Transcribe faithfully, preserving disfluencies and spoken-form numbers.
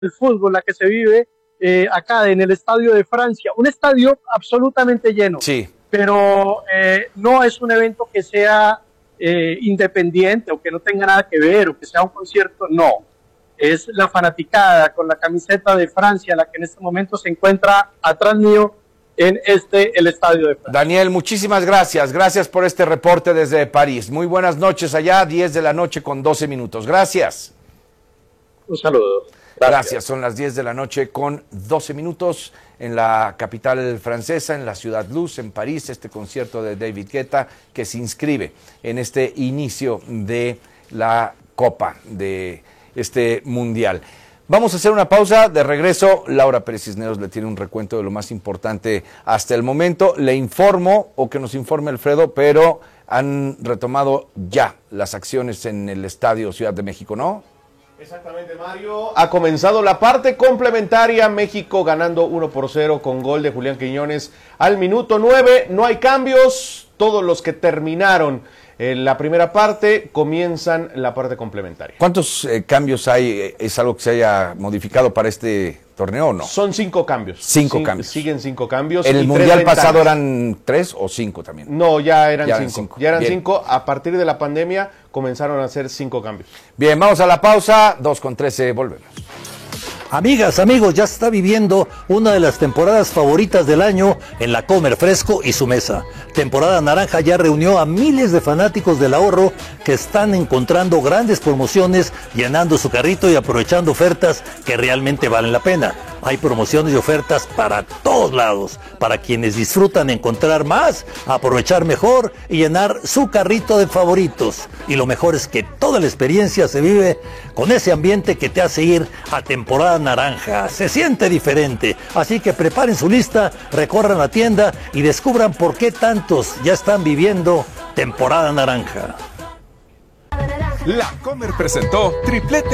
el fútbol, la que se vive eh, acá en el Estadio de Francia, un estadio absolutamente lleno, sí. pero eh, no es un evento que sea eh, independiente o que no tenga nada que ver o que sea un concierto, no, es la fanaticada con la camiseta de Francia la que en este momento se encuentra atrás mío en este, el Estadio de Francia. Daniel, muchísimas gracias, gracias por este reporte desde París. Muy buenas noches allá, diez de la noche con doce minutos, gracias. Un saludo. Gracias. Gracias, son las diez de la noche con doce minutos en la capital francesa, en la Ciudad Luz, en París, este concierto de David Guetta que se inscribe en este inicio de la Copa, de este Mundial. Vamos a hacer una pausa, de regreso Laura Pérez Cisneros le tiene un recuento de lo más importante hasta el momento. Le informo, o que nos informe Alfredo, pero han retomado ya las acciones en el Estadio Ciudad de México, ¿no? Exactamente, Mario. Ha comenzado la parte complementaria, México ganando uno por cero con gol de Julián Quiñones al minuto nueve. No hay cambios, todos los que terminaron en la primera parte comienzan la parte complementaria. ¿Cuántos eh, cambios hay? ¿Es algo que se haya modificado para este torneo o no? Son cinco cambios. Cinco Cin- cambios. Siguen cinco cambios. ¿En el y Mundial tres pasado ventanas. eran tres o cinco también? No, ya eran Ya cinco. eran cinco. Ya eran Bien. cinco. A partir de la pandemia comenzaron a hacer cinco cambios. Bien, vamos a la pausa, dos con trece, volvemos. Amigas, amigos, ya se está viviendo una de las temporadas favoritas del año en la Comer Fresco y su mesa. Temporada Naranja ya reunió a miles de fanáticos del ahorro que están encontrando grandes promociones, llenando su carrito y aprovechando ofertas que realmente valen la pena. Hay promociones y ofertas para todos lados, para quienes disfrutan encontrar más, aprovechar mejor y llenar su carrito de favoritos. Y lo mejor es que toda la experiencia se vive con ese ambiente que te hace ir a temporada naranja. Se siente diferente, así que preparen su lista, recorran la tienda y descubran por qué tantos ya están viviendo temporada naranja. La Comer presentó Triplete